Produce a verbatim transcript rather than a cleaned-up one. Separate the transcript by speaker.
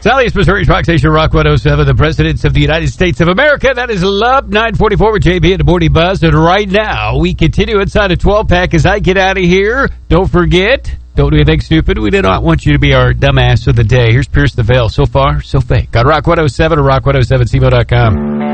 Speaker 1: Southeast Missouri's Rock Station, Rock one oh seven, the Presidents of the United States of America. That is Love nine forty-four with J B and the Morning Buzz. And right now, we continue inside a twelve-pack as I get out of here. Don't forget, don't do anything stupid. We do not want you to be our dumbass of the day. Here's Pierce the Veil. So far, so fake. On Rock one oh seven or rock one oh seven C M O dot com.